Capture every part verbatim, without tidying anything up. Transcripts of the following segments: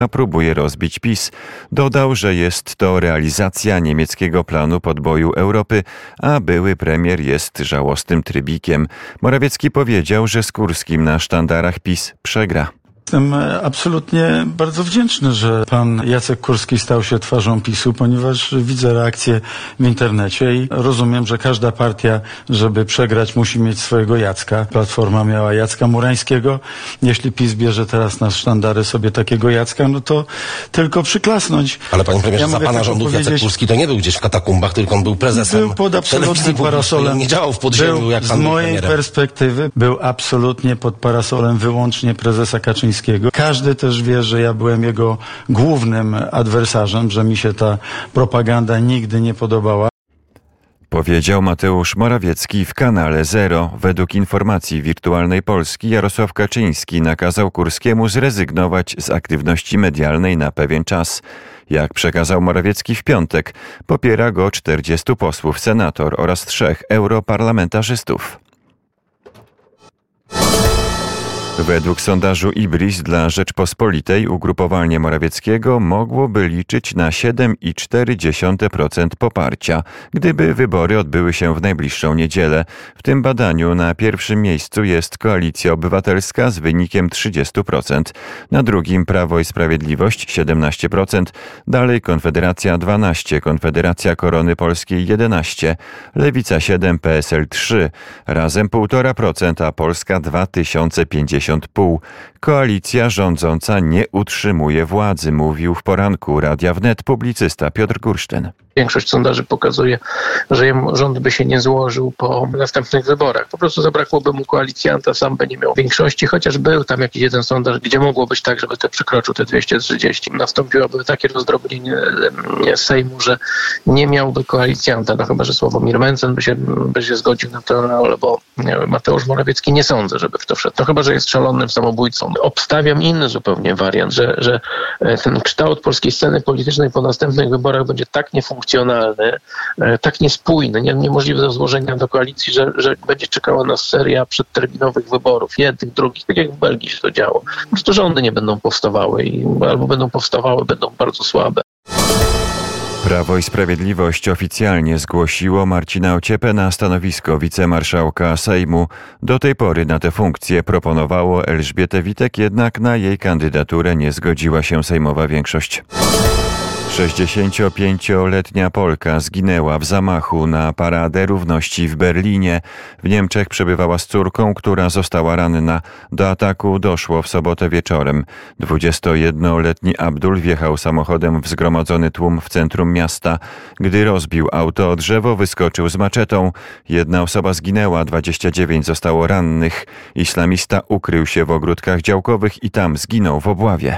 próbuje rozbić PiS. Dodał, że jest to realizacja niemieckiego planu podboju Europy, a były premier jest żałosnym trybikiem. Morawiecki powiedział, że z Kurskim na sztandarach PiS przegra. Jestem absolutnie bardzo wdzięczny, że pan Jacek Kurski stał się twarzą PiSu, ponieważ widzę reakcje w internecie i rozumiem, że każda partia, żeby przegrać, musi mieć swojego Jacka. Platforma miała Jacka Murańskiego. Jeśli PiS bierze teraz na sztandary sobie takiego Jacka, no to tylko przyklasnąć. Ale panie premierze, Ja za mogę pana tylko rządów Jacek powiedzieć- Kurski to nie był gdzieś w katakumbach, tylko on był prezesem Był pod absolutnym telewizji publicznej. parasolem. Nie działał w podziemiu, Był, jak z pan był mojej premierem. perspektywy był absolutnie pod parasolem wyłącznie prezesa Kaczyńskiego. Każdy też wie, że ja byłem jego głównym adwersarzem, że mi się ta propaganda nigdy nie podobała. Powiedział Mateusz Morawiecki w kanale Zero. Według informacji Wirtualnej Polski Jarosław Kaczyński nakazał Kurskiemu zrezygnować z aktywności medialnej na pewien czas. Jak przekazał Morawiecki w piątek, popiera go czterdziestu posłów, senator oraz trzech europarlamentarzystów. Według sondażu Ibris dla Rzeczpospolitej ugrupowanie Morawieckiego mogłoby liczyć na siedem i cztery dziesiąte procent poparcia, gdyby wybory odbyły się w najbliższą niedzielę. W tym badaniu na pierwszym miejscu jest Koalicja Obywatelska z wynikiem trzydzieści procent, na drugim Prawo i Sprawiedliwość siedemnaście procent, dalej Konfederacja dwanaście procent, Konfederacja Korony Polskiej jedenaście procent, Lewica siedem procent, P S L trzy procent, razem półtora procent, a Polska dwa tysiące pięćdziesiąt pół. Koalicja rządząca nie utrzymuje władzy, mówił w poranku Radia Wnet publicysta Piotr Gursztyn. Większość sondaży pokazuje, że rząd by się nie złożył po następnych wyborach. Po prostu zabrakłoby mu koalicjanta, sam by nie miał większości, chociaż był tam jakiś jeden sondaż, gdzie mogło być tak, żeby te przekroczył te dwieście trzydzieści. Nastąpiłoby takie rozdrobnienie Sejmu, że nie miałby koalicjanta. No chyba, że Sławomir Mencen by się, by się zgodził na to, albo Mateusz Morawiecki. Nie sądzę, żeby w to wszedł. No chyba, że jest szalonym samobójcą. Obstawiam inny zupełnie wariant, że, że ten kształt polskiej sceny politycznej po następnych wyborach będzie tak niefunkcjonalny, funkcjonalny, tak niespójny, nie, niemożliwy do złożenia do koalicji, że, że będzie czekała nas seria przedterminowych wyborów, jednych, drugich, tak jak w Belgii się to działo. Po prostu rządy nie będą powstawały i albo będą powstawały, będą bardzo słabe. Prawo i Sprawiedliwość oficjalnie zgłosiło Marcina Ociepę na stanowisko wicemarszałka Sejmu. Do tej pory na tę funkcję proponowało Elżbietę Witek, jednak na jej kandydaturę nie zgodziła się sejmowa większość. sześćdziesięciopięcioletnia Polka zginęła w zamachu na Paradę Równości w Berlinie. W Niemczech przebywała z córką, która została ranna. Do ataku doszło w sobotę wieczorem. dwudziestojednoletni Abdul wjechał samochodem w zgromadzony tłum w centrum miasta. Gdy rozbił auto o drzewo, wyskoczył z maczetą. Jedna osoba zginęła, dwadzieścia dziewięć zostało rannych. Islamista ukrył się w ogródkach działkowych i tam zginął w obławie.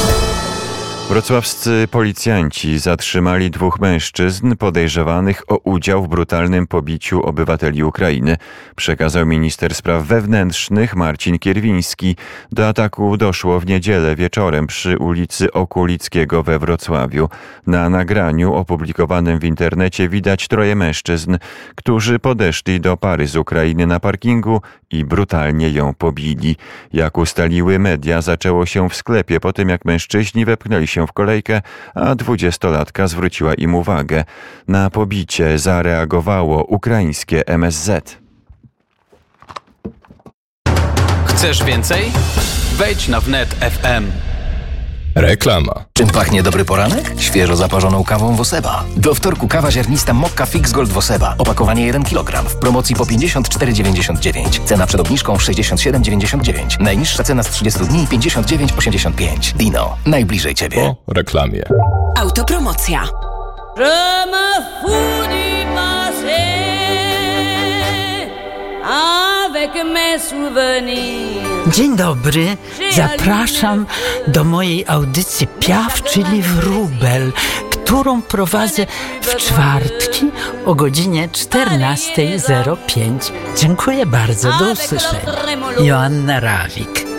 Wrocławscy policjanci zatrzymali dwóch mężczyzn podejrzewanych o udział w brutalnym pobiciu obywateli Ukrainy, przekazał minister spraw wewnętrznych Marcin Kierwiński. Do ataku doszło w niedzielę wieczorem przy ulicy Okulickiego we Wrocławiu. Na nagraniu opublikowanym w internecie widać troje mężczyzn, którzy podeszli do pary z Ukrainy na parkingu i brutalnie ją pobili. Jak ustaliły media, zaczęło się w sklepie po tym, jak mężczyźni wepchnęli się w kolejkę, a dwudziestolatka zwróciła im uwagę. Na pobicie zareagowało ukraińskie M S Z. Chcesz więcej? Wejdź na wnet kropka f m. Reklama. Czym pachnie dobry poranek? Świeżo zaparzoną kawą Woseba. Do wtorku kawa ziarnista Mokka Fix Gold Woseba. Opakowanie jeden kilogram. W promocji po pięćdziesiąt cztery dziewięćdziesiąt dziewięć. Cena przed obniżką sześćdziesiąt siedem dziewięćdziesiąt dziewięć. Najniższa cena z trzydziestu dni pięćdziesiąt dziewięć osiemdziesiąt pięć. Dino. Najbliżej Ciebie. Po reklamie. Autopromocja. Dzień dobry, zapraszam do mojej audycji Piaf, czyli Wróbel, którą prowadzę w czwartki o godzinie czternasta zero pięć. Dziękuję bardzo, do usłyszenia. Joanna Rawik.